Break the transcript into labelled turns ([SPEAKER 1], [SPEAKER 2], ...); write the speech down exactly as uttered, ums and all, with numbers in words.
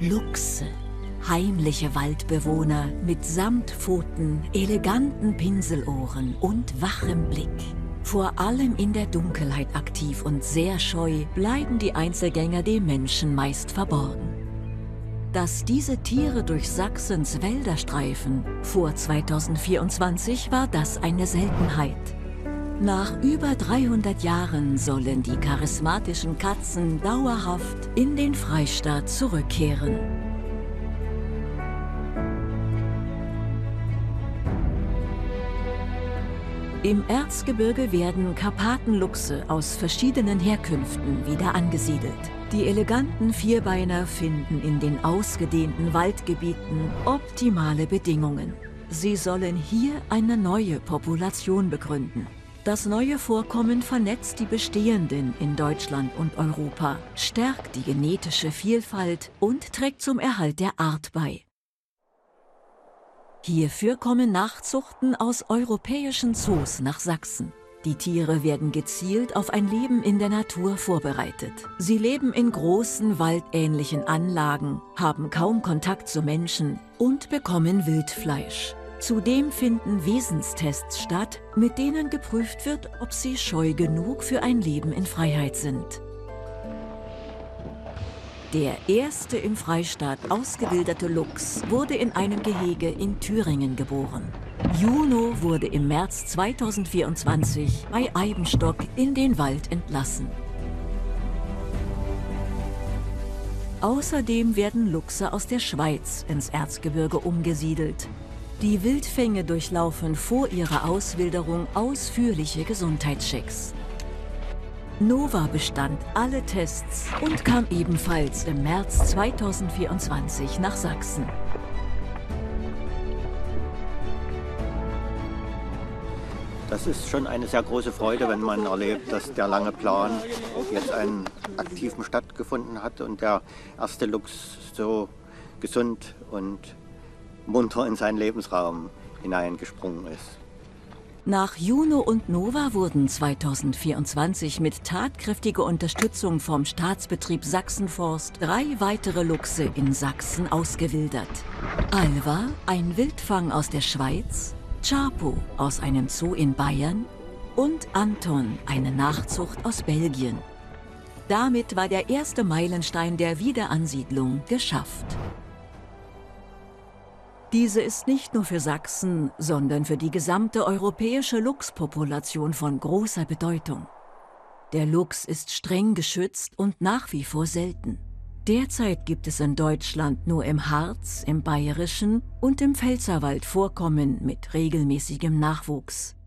[SPEAKER 1] Luchse, heimliche Waldbewohner mit Samtpfoten, eleganten Pinselohren und wachem Blick. Vor allem in der Dunkelheit aktiv und sehr scheu, bleiben die Einzelgänger dem Menschen meist verborgen. Dass diese Tiere durch Sachsens Wälder streifen, vor zweitausendvierundzwanzig war das eine Seltenheit. Nach über dreihundert Jahren sollen die charismatischen Katzen dauerhaft in den Freistaat zurückkehren. Im Erzgebirge werden Karpatenluchse aus verschiedenen Herkünften wieder angesiedelt. Die eleganten Vierbeiner finden in den ausgedehnten Waldgebieten optimale Bedingungen. Sie sollen hier eine neue Population begründen. Das neue Vorkommen vernetzt die bestehenden in Deutschland und Europa, stärkt die genetische Vielfalt und trägt zum Erhalt der Art bei. Hierfür kommen Nachzuchten aus europäischen Zoos nach Sachsen. Die Tiere werden gezielt auf ein Leben in der Natur vorbereitet. Sie leben in großen, waldähnlichen Anlagen, haben kaum Kontakt zu Menschen und bekommen Wildfleisch. Zudem finden Wesenstests statt, mit denen geprüft wird, ob sie scheu genug für ein Leben in Freiheit sind. Der erste im Freistaat ausgewilderte Luchs wurde in einem Gehege in Thüringen geboren. Juno wurde im März zweitausendvierundzwanzig bei Eibenstock in den Wald entlassen. Außerdem werden Luchse aus der Schweiz ins Erzgebirge umgesiedelt. Die Wildfänge durchlaufen vor ihrer Auswilderung ausführliche Gesundheitschecks. Nova bestand alle Tests und kam ebenfalls im März zweitausendvierundzwanzig nach Sachsen.
[SPEAKER 2] Das ist schon eine sehr große Freude, wenn man erlebt, dass der lange Plan jetzt einen aktiven stattgefunden hat und der erste Luchs so gesund und munter in seinen Lebensraum hineingesprungen ist.
[SPEAKER 1] Nach Juno und Nova wurden zweitausendvierundzwanzig mit tatkräftiger Unterstützung vom Staatsbetrieb Sachsenforst drei weitere Luchse in Sachsen ausgewildert. Alva, ein Wildfang aus der Schweiz, Chapo aus einem Zoo in Bayern und Anton, eine Nachzucht aus Belgien. Damit war der erste Meilenstein der Wiederansiedlung geschafft. Diese ist nicht nur für Sachsen, sondern für die gesamte europäische Luchspopulation von großer Bedeutung. Der Luchs ist streng geschützt und nach wie vor selten. Derzeit gibt es in Deutschland nur im Harz, im Bayerischen und im Pfälzerwald Vorkommen mit regelmäßigem Nachwuchs.